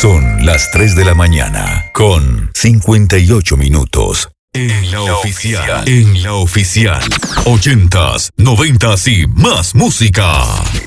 Son las 3 de la mañana con 58 minutos. En la oficial. 80s, 90s y más música.